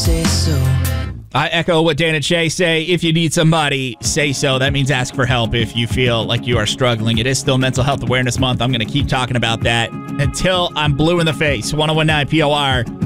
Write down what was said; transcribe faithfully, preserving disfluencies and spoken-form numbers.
say so. I echo what Dan and Shay say. If you need somebody, say so. That means ask for help if you feel like you are struggling. It is still Mental Health Awareness Month. I'm going to keep talking about that until I'm blue in the face. ten nineteen P O R.